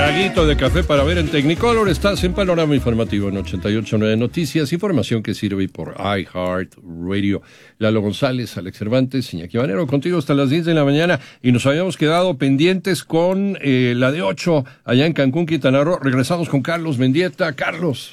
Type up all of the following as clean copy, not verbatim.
traguito de café para ver en Technicolor. Estás en Panorama Informativo en 88.9 Noticias. Información que sirve por iHeart Radio. Lalo González, Alex Cervantes, Iñaki Manero, contigo hasta las 10 de la mañana. Y nos habíamos quedado pendientes con la de 8 allá en Cancún, Quintana Roo. Regresamos con Carlos Mendieta. Carlos.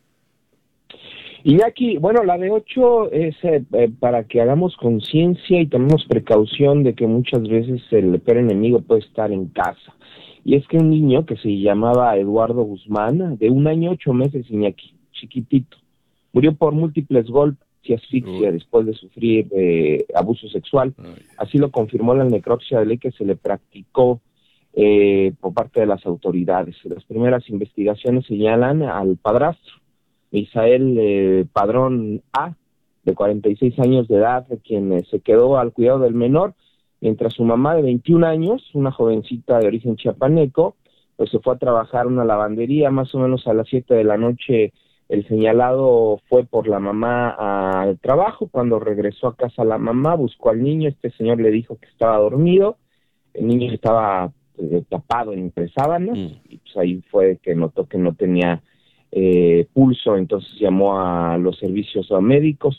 Iñaki, bueno, la de 8 es para que hagamos conciencia y tomemos precaución de que muchas veces el peor enemigo puede estar en casa. Y es que un niño que se llamaba Eduardo Guzmán, de 1 año 8 meses, Iñaki, chiquitito, murió por múltiples golpes y asfixia después de sufrir abuso sexual. Así lo confirmó la necropsia de ley que se le practicó por parte de las autoridades. Las primeras investigaciones señalan al padrastro, Misael Padrón A, de 46 años de edad, quien se quedó al cuidado del menor, mientras su mamá de 21 años, una jovencita de origen chiapaneco, pues se fue a trabajar a una lavandería. Más o menos a las 7 de la noche el señalado fue por la mamá al trabajo. Cuando regresó a casa la mamá, buscó al niño, este señor le dijo que estaba dormido, el niño estaba tapado entre sábanas, y pues ahí fue que notó que no tenía pulso, entonces llamó a los servicios médicos.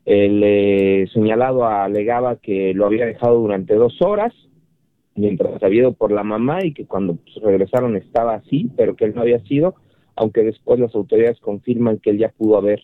El señalado alegaba que lo había dejado durante 2 horas, mientras había ido por la mamá, y que cuando regresaron estaba así, pero que él no había sido, aunque después las autoridades confirman que él ya pudo haber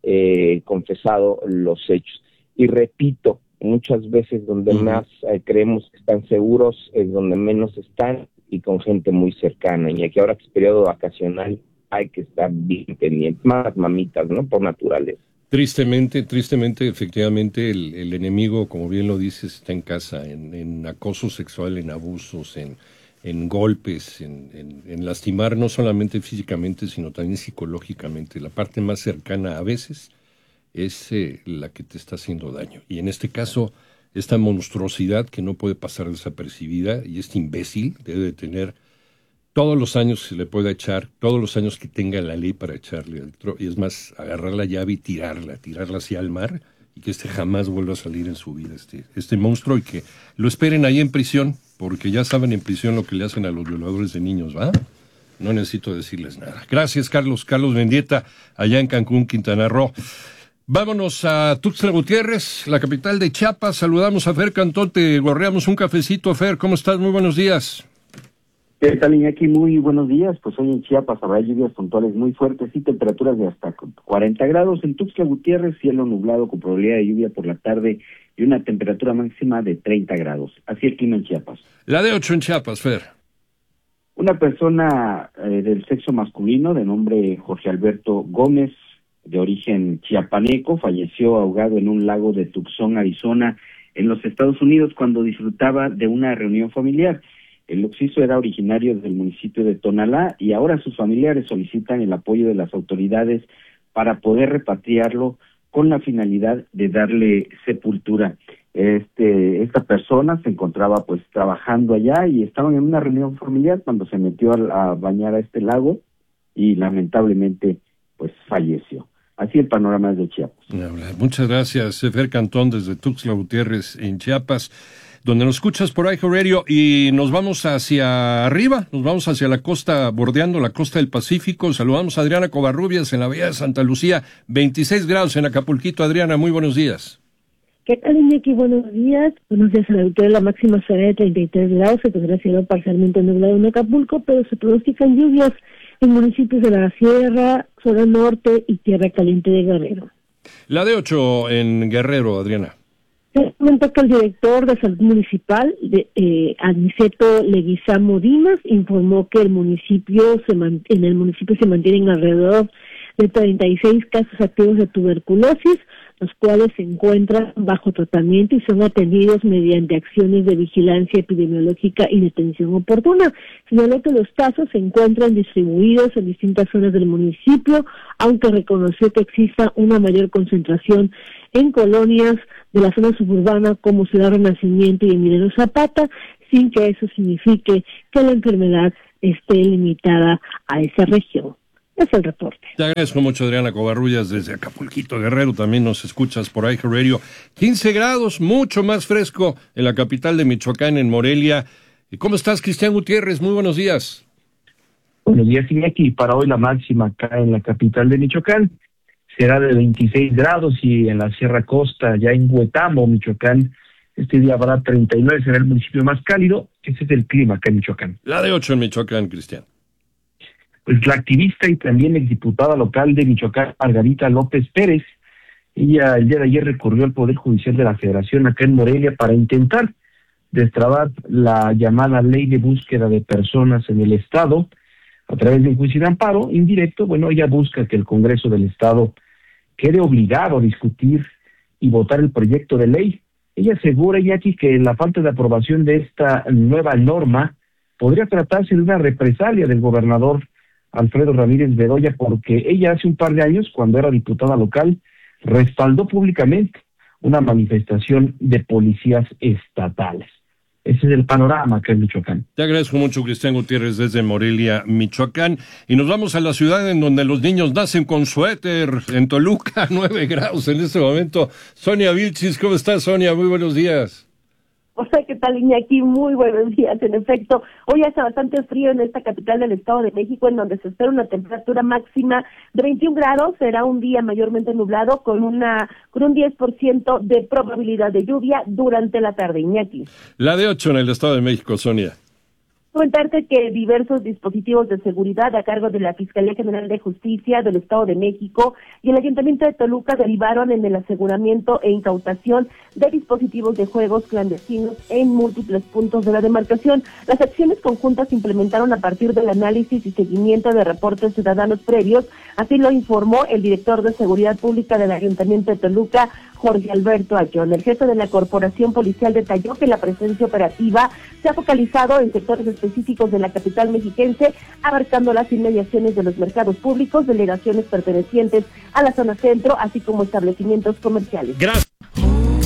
confesado los hechos. Y repito, muchas veces donde más creemos que están seguros es donde menos están, y con gente muy cercana. Y aquí ahora que es periodo vacacional, hay que estar bien pendientes, más mamitas, ¿no? Por naturaleza. Tristemente, efectivamente, el enemigo, como bien lo dices, está en casa, en acoso sexual, en abusos, en golpes, en lastimar no solamente físicamente, sino también psicológicamente. La parte más cercana a veces es la que te está haciendo daño. Y en este caso, esta monstruosidad que no puede pasar desapercibida, y este imbécil debe de tener todos los años que se le pueda echar, todos los años que tenga la ley para echarle adentro, y es más, agarrar la llave y tirarla hacia el mar, y que jamás vuelva a salir en su vida, este monstruo, y que lo esperen ahí en prisión, porque ya saben en prisión lo que le hacen a los violadores de niños, ¿va? No necesito decirles nada. Gracias, Carlos Mendieta, allá en Cancún, Quintana Roo. Vámonos a Tuxtla Gutiérrez, la capital de Chiapas. Saludamos a Fer Cantón, te gorreamos un cafecito. Fer, ¿cómo estás? Muy buenos días. ¿Qué tal, Iñaki? Muy buenos días. Pues hoy en Chiapas habrá lluvias puntuales muy fuertes y temperaturas de hasta 40 grados. En Tuxtla Gutiérrez, cielo nublado con probabilidad de lluvia por la tarde y una temperatura máxima de 30 grados. Así el clima en Chiapas. La de 8 en Chiapas, Fer. Una persona del sexo masculino de nombre Jorge Alberto Gómez, de origen chiapaneco, falleció ahogado en un lago de Tucson, Arizona, en los Estados Unidos, cuando disfrutaba de una reunión familiar. El occiso era originario del municipio de Tonalá y ahora sus familiares solicitan el apoyo de las autoridades para poder repatriarlo con la finalidad de darle sepultura. Esta persona se encontraba pues trabajando allá y estaban en una reunión familiar cuando se metió a bañar a este lago y lamentablemente pues falleció. Así el panorama de Chiapas. Muchas gracias, Fer Cantón, desde Tuxtla Gutiérrez, en Chiapas, donde nos escuchas por iHeart Radio, y nos vamos hacia arriba, nos vamos hacia la costa, bordeando la costa del Pacífico. Saludamos a Adriana Covarrubias en la Bahía de Santa Lucía, 26 grados en Acapulquito. Adriana, muy buenos días. ¿Qué tal, Iñaki? Buenos días. Buenos días a la altura. La máxima será de 33 grados, se tendrá cielo parcialmente nublado en Acapulco, pero se pronostican lluvias en municipios de la Sierra, zona norte y Tierra Caliente de Guerrero. La de 8 en Guerrero, Adriana. Se comentó que el director de salud municipal, Aniceto Leguizamo Dimas, informó que en el municipio se mantienen alrededor de 36 casos activos de tuberculosis, los cuales se encuentran bajo tratamiento y son atendidos mediante acciones de vigilancia epidemiológica y detención oportuna. Señaló que los casos se encuentran distribuidos en distintas zonas del municipio, aunque reconoció que exista una mayor concentración en colonias de la zona suburbana como Ciudad Renacimiento y Emiliano Zapata, sin que eso signifique que la enfermedad esté limitada a esa región. Es el reporte. Te agradezco mucho, Adriana Covarrubias, desde Acapulquito, Guerrero. También nos escuchas por iHeart Radio. 15 grados, mucho más fresco en la capital de Michoacán, en Morelia. ¿Y cómo estás, Cristian Gutiérrez? Muy buenos días. Buenos días, Iñaki. Para hoy la máxima acá en la capital de Michoacán será de 26 grados y en la Sierra Costa, ya en Huetamo, Michoacán, este día habrá 39, será el municipio más cálido. Ese es el clima acá en Michoacán. La de 8 en Michoacán, Cristian. Pues la activista y también exdiputada local de Michoacán, Margarita López Pérez, ella el día de ayer recurrió al Poder Judicial de la Federación acá en Morelia para intentar destrabar la llamada ley de búsqueda de personas en el Estado a través de un juicio de amparo indirecto. Bueno, ella busca que el Congreso del Estado quede obligado a discutir y votar el proyecto de ley. Ella asegura, Iñaki, que la falta de aprobación de esta nueva norma podría tratarse de una represalia del gobernador Alfredo Ramírez Bedoya, porque ella hace un par de años, cuando era diputada local, respaldó públicamente una manifestación de policías estatales. Ese es el panorama acá en Michoacán. Te agradezco mucho, Cristian Gutiérrez, desde Morelia, Michoacán. Y nos vamos a la ciudad en donde los niños nacen con suéter, en Toluca, 9 grados en este momento. Sonia Vilchis, ¿cómo estás, Sonia? Muy buenos días. Hola, ¿qué tal, Iñaki? Muy buenos días. En efecto, hoy hace bastante frío en esta capital del Estado de México, en donde se espera una temperatura máxima de 21 grados. Será un día mayormente nublado con un 10% de probabilidad de lluvia durante la tarde, Iñaki. La de 8 en el Estado de México, Sonia. Comentarte que diversos dispositivos de seguridad a cargo de la Fiscalía General de Justicia del Estado de México y el Ayuntamiento de Toluca derivaron en el aseguramiento e incautación de dispositivos de juegos clandestinos en múltiples puntos de la demarcación. Las acciones conjuntas se implementaron a partir del análisis y seguimiento de reportes ciudadanos previos, así lo informó el director de Seguridad Pública del Ayuntamiento de Toluca, Jorge Alberto Ayón. El jefe de la Corporación Policial detalló que la presencia operativa se ha focalizado en sectores específicos de la capital mexiquense, abarcando las inmediaciones de los mercados públicos, delegaciones pertenecientes a la zona centro, así como establecimientos comerciales. Gracias.